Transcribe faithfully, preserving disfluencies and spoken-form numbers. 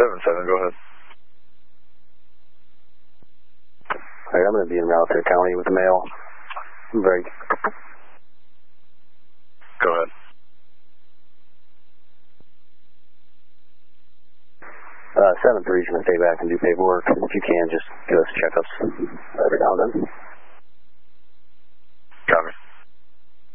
seven seven, go ahead. All right, I'm going to be in route to the county with the mail. I'm very... Go ahead. Uh, seven three is going to stay back and do paperwork. If you can, just give us checkups every now and then. Copy.